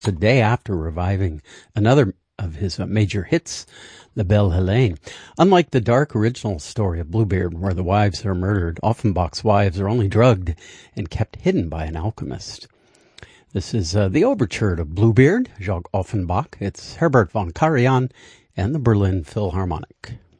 the day after reviving another of his major hits, La Belle Helene. Unlike the dark original story of Bluebeard, where the wives are murdered, Offenbach's wives are only drugged and kept hidden by an alchemist. This is the overture to Bluebeard, Jacques Offenbach. It's Herbert von Karajan and the Berlin Philharmonic.